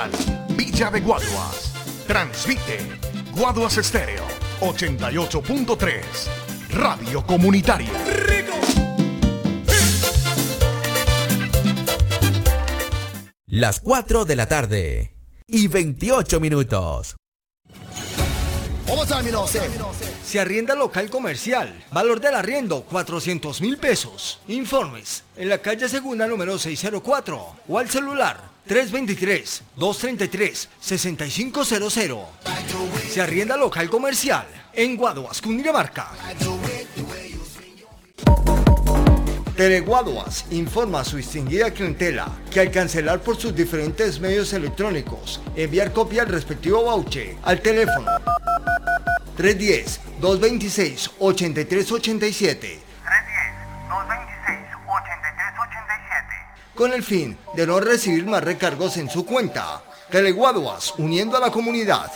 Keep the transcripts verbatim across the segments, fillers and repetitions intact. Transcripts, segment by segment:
Villa de Guaduas. Transmite Guaduas Estéreo ochenta y ocho punto tres. Radio Comunitaria. Las cuatro de la tarde y veintiocho minutos. Se arrienda local comercial. Valor del arriendo cuatrocientos mil pesos. Informes en la calle Segunda número seiscientos cuatro o al celular tres dos tres, dos tres tres, seis cinco cero cero. Se arrienda local comercial en Guaduas, Cundinamarca. Teleguaduas informa a su distinguida clientela que al cancelar por sus diferentes medios electrónicos, enviar copia del respectivo voucher al teléfono tres uno cero, dos dos seis, ocho tres ocho siete con el fin de no recibir más recargos en su cuenta. Teleguaduas, uniendo a la comunidad.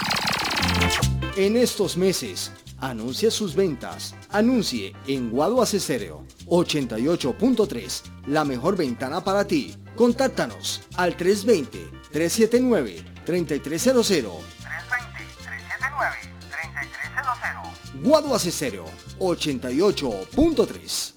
En estos meses, anuncia sus ventas. Anuncie en Guaduas Estéreo ochenta y ocho punto tres, la mejor ventana para ti. Contáctanos al tres dos cero, tres siete nueve, tres tres cero cero. Guaduas Estéreo ochenta y ocho punto tres.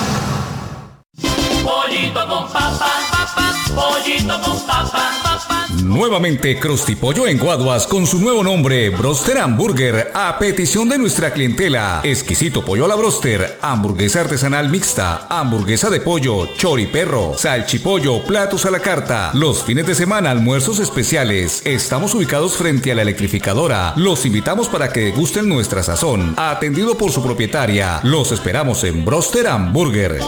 Pollito con papas, papas, pollito con papas, papas. Nuevamente Krusty Pollo en Guaduas con su nuevo nombre, Broster Hamburger, a petición de nuestra clientela. Exquisito pollo a la broster, hamburguesa artesanal mixta, hamburguesa de pollo, choriperro, salchipollo, platos a la carta. Los fines de semana, almuerzos especiales. Estamos ubicados frente a la electrificadora. Los invitamos para que degusten nuestra sazón. Atendido por su propietaria. Los esperamos en Broster Hamburger.